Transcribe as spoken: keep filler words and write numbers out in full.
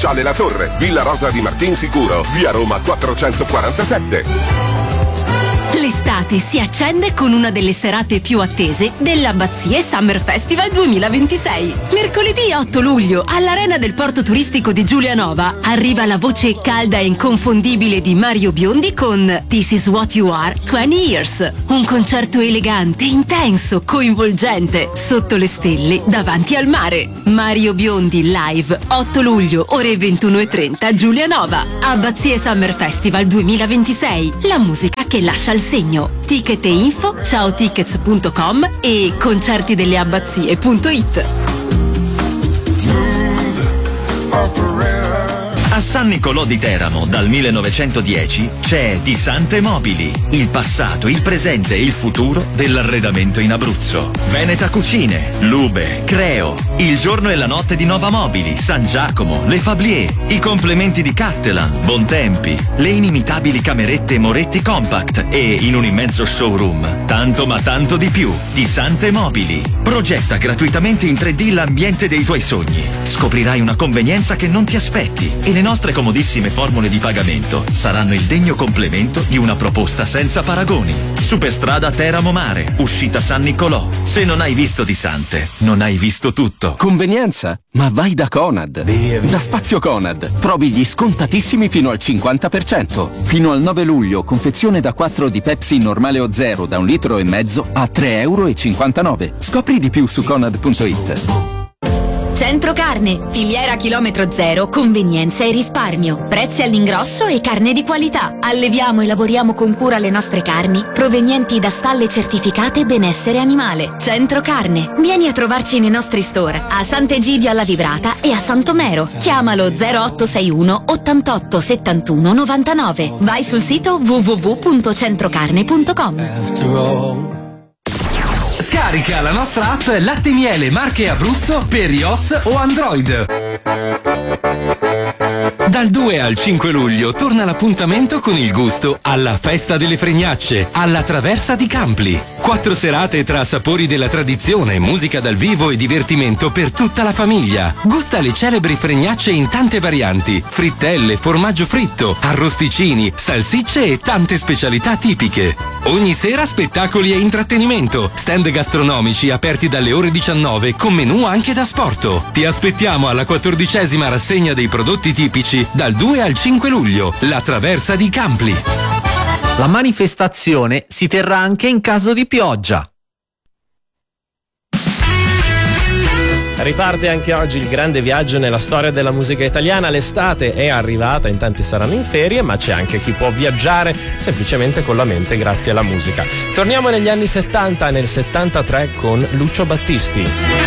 Commerciale La Torre, Villa Rosa di Martin Sicuro, via Roma quattrocentoquarantasette. L'estate si accende con una delle serate più attese dell'Abbazie Summer Festival duemilaventisei. Mercoledì otto luglio, all'Arena del Porto Turistico di Giulianova, arriva la voce calda e inconfondibile di Mario Biondi con This Is What You Are venti Years. Un concerto elegante, intenso, coinvolgente, sotto le stelle, davanti al mare. Mario Biondi live, otto luglio, ore ventuno e trenta, Giulianova. Abbazie Summer Festival duemilaventisei. La musica che lascia il segno. Ticket e info ciaotickets punto com e concertidelleabbazie punto it. A San Nicolò di Teramo dal millenovecentodieci c'è Di Sante Mobili, il passato, il presente e il futuro dell'arredamento in Abruzzo. Veneta Cucine, Lube, Creo, il giorno e la notte di Nova Mobili, San Giacomo, Le Fablier, i complementi di Cattelan, Bontempi, le inimitabili camerette Moretti Compact e in un immenso showroom tanto ma tanto di più. Di Sante Mobili. Progetta gratuitamente in tre D l'ambiente dei tuoi sogni. Scoprirai una convenienza che non ti aspetti e le nostre comodissime formule di pagamento saranno il degno complemento di una proposta senza paragoni. Superstrada Teramo Mare, uscita San Nicolò. Se non hai visto Di Sante, non hai visto tutto. Convenienza? Ma vai da Conad. Da Spazio Conad trovi gli scontatissimi fino al cinquanta per cento. Fino al nove luglio, confezione da quattro di Pepsi normale o zero da un litro e mezzo a tre euro e cinquantanove. Scopri di più su conad punto it. Centro Carne, filiera chilometro zero, convenienza e risparmio, prezzi all'ingrosso e carne di qualità. Alleviamo e lavoriamo con cura le nostre carni provenienti da stalle certificate benessere animale. Centro Carne, vieni a trovarci nei nostri store a Sant'Egidio alla Vibrata e a Santomero. Chiamalo zero otto sei uno ottantotto settantuno novantanove. Vai sul sito w w w punto centrocarne punto com. Scarica la nostra app Latte Miele Marche Abruzzo per iOS o Android. Dal due al cinque luglio torna l'appuntamento con il gusto alla Festa delle Fregnacce, alla Traversa di Campli. Quattro serate tra sapori della tradizione, musica dal vivo e divertimento per tutta la famiglia. Gusta le celebri fregnacce in tante varianti, frittelle, formaggio fritto, arrosticini, salsicce e tante specialità tipiche. Ogni sera spettacoli e intrattenimento, stand gastronomici aperti dalle ore diciannove con menù anche da sporto. Ti aspettiamo alla quattordicesima rassegna dei prodotti tipici dal due al cinque luglio, la Traversa di Campli. La manifestazione si terrà anche in caso di pioggia. Riparte anche oggi il grande viaggio nella storia della musica italiana. L'estate è arrivata, in tanti saranno in ferie, ma c'è anche chi può viaggiare semplicemente con la mente grazie alla musica. Torniamo negli anni settanta, nel settantatré con Lucio Battisti.